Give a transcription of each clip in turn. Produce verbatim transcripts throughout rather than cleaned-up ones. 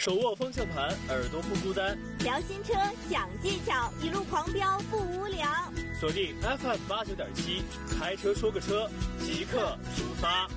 手握方向盘，耳朵不孤单。 聊新车，讲技巧，一路狂飙不无聊。 锁定 F M 八九点七，开车说个车，即刻出发。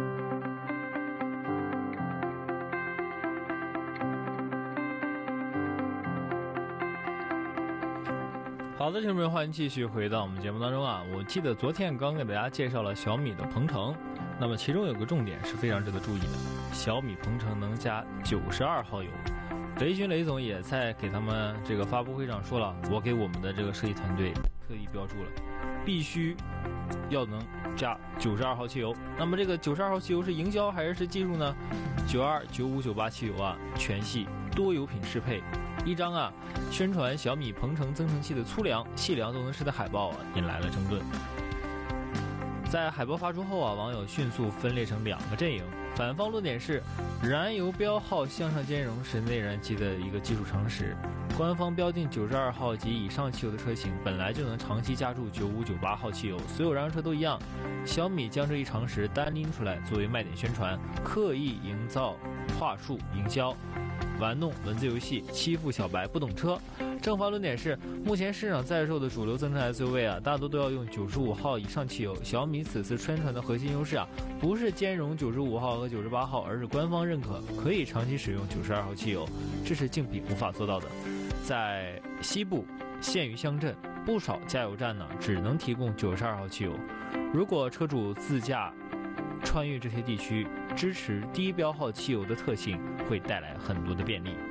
好的，听众朋友，欢迎继续回到我们节目当中啊！我记得昨天刚给大家介绍了小米的鹏程，那么其中有个重点是非常值得注意的，小米鹏程能加九十二号油。雷军雷总也在给他们这个发布会上说了，我给我们的这个设计团队特意标注了，必须要能加九十二号汽油。那么这个九十二号汽油是营销还是是技术呢？九二、九五、九八汽油啊，全系多油品适配。一张啊宣传小米鹏程增程器的粗粮细粮都能吃的海报啊，引来了争论。在海报发出后啊，网友迅速分裂成两个阵营，反方论点是燃油标号向上兼容是内燃机的一个技术常识，官方标定九十二号及以上汽油的车型本来就能长期加注九五、九八号汽油，所有燃油车都一样。小米将这一常识单拎出来作为卖点宣传，刻意营造话术营销，玩弄文字游戏，欺负小白不懂车。正方论点是，目前市场在售的主流增程 S U V 啊，大多都要用九十五号以上汽油。小米此次宣传的核心优势啊，不是兼容九十五号和九十八号，而是官方认可可以长期使用九十二号汽油，这是竞品无法做到的。在西部限于乡镇，不少加油站呢只能提供九十二号汽油。如果车主自驾穿越这些地区，支持低标号汽油的特性，会带来很多的便利。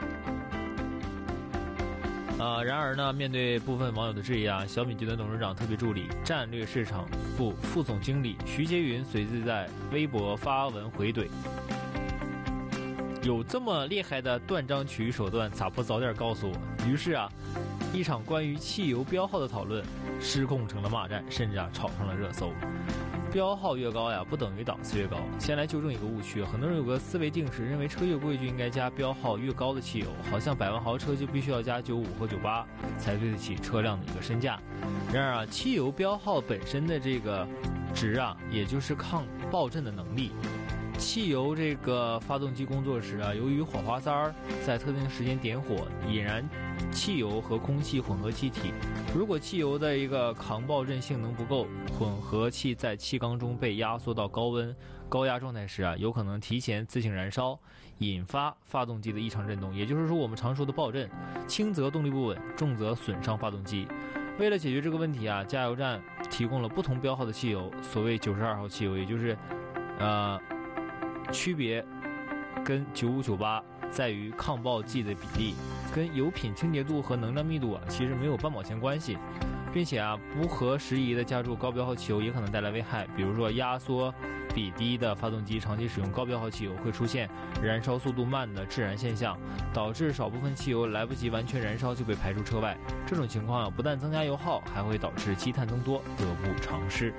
呃，然而呢，面对部分网友的质疑啊，小米集团董事长特别助理、战略市场部副总经理徐杰云随即在微博发文回怼：有这么厉害的断章取义手段，咋不早点告诉我？于是啊，一场关于汽油标号的讨论失控成了骂战，甚至啊炒上了热搜。标号越高呀，不等于档次越高。先来纠正一个误区，很多人有个思维定式，认为车越贵就应该加标号越高的汽油，好像百万豪车就必须要加九五和九八才对得起车辆的一个身价。然而啊，汽油标号本身的这个值啊，也就是抗爆震的能力。汽油这个发动机工作时啊，由于火花塞儿在特定时间点火，引燃汽油和空气混合气体。如果汽油的一个抗爆震性能不够，混合气在气缸中被压缩到高温高压状态时啊，有可能提前自行燃烧，引发发动机的异常震动，也就是说我们常说的爆震，轻则动力不稳，重则损伤发动机。为了解决这个问题啊，加油站提供了不同标号的汽油，所谓九十二号汽油，也就是呃区别跟九五、九八在于抗爆剂的比例，跟油品清洁度和能量密度啊其实没有半毛钱关系。并且啊，不合时宜的加注高标号汽油也可能带来危害，比如说压缩比低的发动机长期使用高标号汽油，会出现燃烧速度慢的致燃现象，导致少部分汽油来不及完全燃烧就被排出车外。这种情况啊，不但增加油耗，还会导致积碳增多，得不偿失。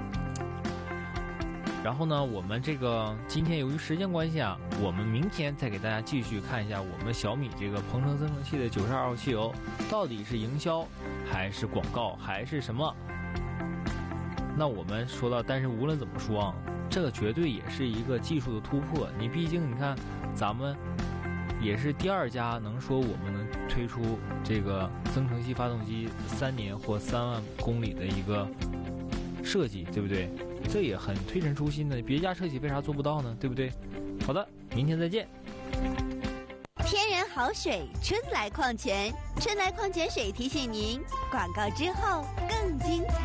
然后呢，我们这个今天由于时间关系啊，我们明天再给大家继续看一下我们小米这个鹏程增程器的九十二号汽油到底是营销还是广告还是什么。那我们说到，但是无论怎么说啊，这个绝对也是一个技术的突破。你毕竟你看，咱们也是第二家能说我们能推出这个增程器发动机三年或三万公里的一个设计，对不对？这也很推陈出新的，别家车企为啥做不到呢？对不对？好的，明天再见。 天然好水，春来矿泉，春来矿泉水提醒您，广告之后更精彩。